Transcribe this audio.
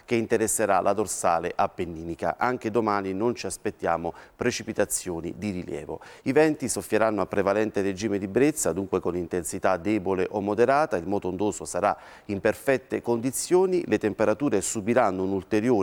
che interesserà la dorsale appenninica. Anche domani non ci aspettiamo precipitazioni di rilievo. I venti soffieranno a prevalente regime di brezza, dunque con intensità debole o moderata. Il moto ondoso sarà in perfette condizioni, le temperature subiranno un ulteriore